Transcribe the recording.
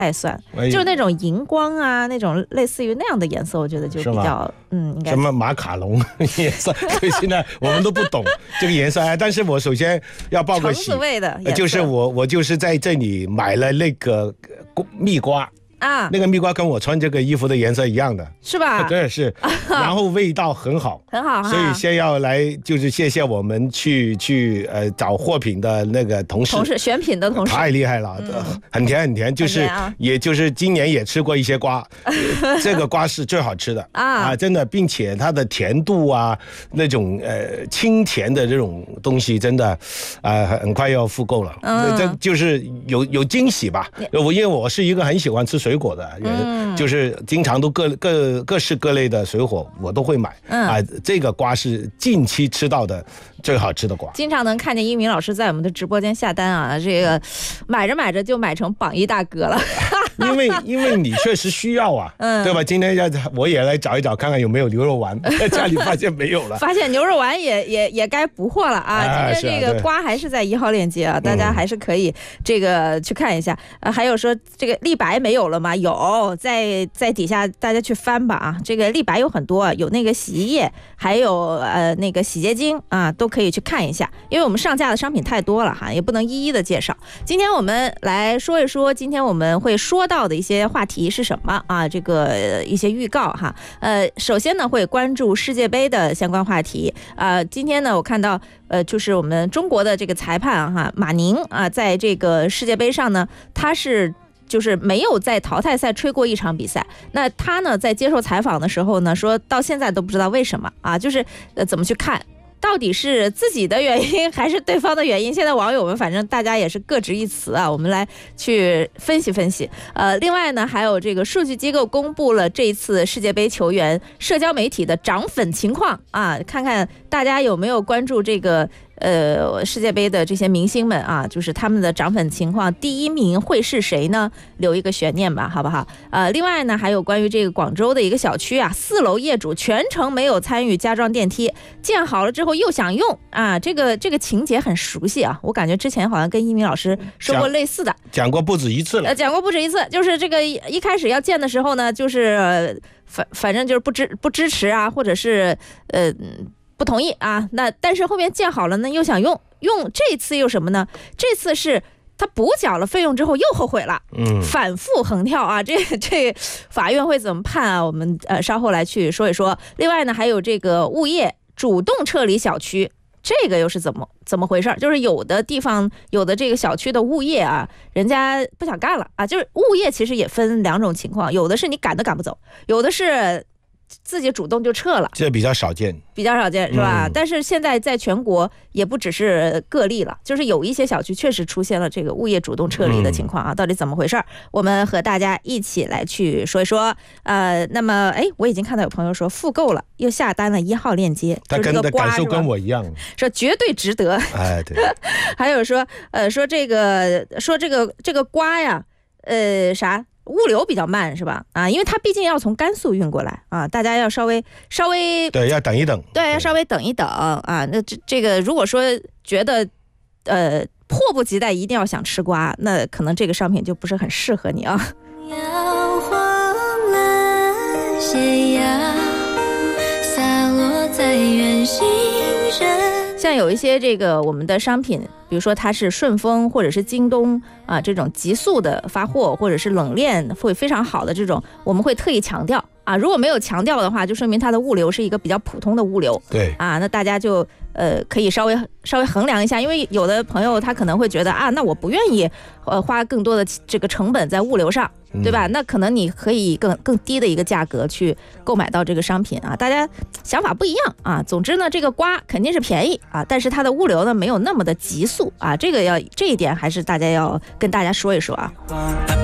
爱蒜，就是那种荧光啊，那种类似于那样的颜色，我觉得就比较应该什么马卡龙颜色，所以现在我们都不懂这个颜色。但是我首先要报个喜， 橙子味的颜色， 就是我就是在这里买了那个蜜瓜。那个蜜瓜跟我穿这个衣服的颜色一样的， 是吧？ 对，是，然后味道很好， 很好， 所以先要来就是谢谢我们去找货品的那个同事选品的同事， 太厉害了，很甜很甜，就是也就是今年也吃过一些瓜，这个瓜是最好吃的真的，并且它的甜度啊，那种清甜的这种东西，真的很快要复购了，这就是有惊喜吧。因为我是一个很喜欢吃水果的人，就是经常都各式各类的水果我都会买这个瓜是近期吃到的最好吃的瓜， 经常能看见一鸣老师在我们的直播间下单啊，这个买着买着就买成榜一大哥了。 因为你确实需要啊，对吧？今天我也来找一找看看有没有牛肉丸，在家里发现没有了， 发现牛肉丸也该补货了啊！今天这个瓜还是在1号链接啊，大家还是可以这个去看一下。还有说这个立白没有了吗？有，在底下大家去翻吧啊！这个立白有很多，有那个洗衣液，还有那个洗洁精啊，都可以去看一下。因为我们上架的商品太多了哈，也不能一一的介绍。今天我们来说一说，今天我们会说到的一些话题是什么啊？这个一些预告哈。首先呢会关注世界杯的相关话题今天呢我看到就是我们中国的这个裁判哈马宁在这个世界杯上呢，他是就是没有在淘汰赛吹过一场比赛。那他呢在接受采访的时候呢，说到现在都不知道为什么就是怎么去看。到底是自己的原因还是对方的原因？现在网友们反正大家也是各执一词我们来去分析分析。另外呢，还有这个数据机构公布了这一次世界杯球员社交媒体的涨粉情况看看大家有没有关注这个世界杯的这些明星们就是他们的涨粉情况，第一名会是谁呢？留一个悬念吧，好不好？另外呢，还有关于这个广州的一个小区4楼业主全程没有参与加装电梯，建好了之后又想用这个情节很熟悉我感觉之前好像跟一鸣老师说过类似的， 讲过不止一次了。 讲过不止一次，就是这个一开始要建的时候呢，就是反正就是不支持或者是不同意那但是后面建好了呢，又想用这次又什么呢？这次是他补缴了费用之后又后悔了，反复横跳这法院会怎么判我们稍后来去说一说。另外呢，还有这个物业主动撤离小区，这个又是怎么回事？就是有的地方有的这个小区的物业人家不想干了就是物业其实也分两种情况，有的是你赶都赶不走，有的是自己主动就撤了， 这比较少见是吧？但是现在在全国也不只是个例了，就是有一些小区确实出现了这个物业主动撤离的情况到底怎么回事？我们和大家一起来去说一说。那么我已经看到有朋友说复购了，又下单了1号链接， 他跟的感受跟我一样， 说绝对值得。 对。 还有说这个瓜呀，物流比较慢是吧？因为它毕竟要从甘肃运过来大家要稍微对，要等一等， 对，要稍微等一等那这个如果说觉得迫不及待一定要想吃瓜，那可能这个商品就不是很适合你摇晃了斜阳，洒落在远行人。 像有一些这个我们的商品，比如说它是顺丰或者是京东这种急速的发货或者是冷链会非常好的这种，我们会特意强调如果没有强调的话，就说明它的物流是一个比较普通的物流。 对那大家就可以稍微衡量一下，因为有的朋友他可能会觉得那我不愿意花更多的这个成本在物流上，对吧？那可能你可以更低的一个价格去购买到这个商品大家想法不一样总之呢，这个瓜肯定是便宜但是它的物流呢没有那么的急速这一点还是大家要跟大家说一说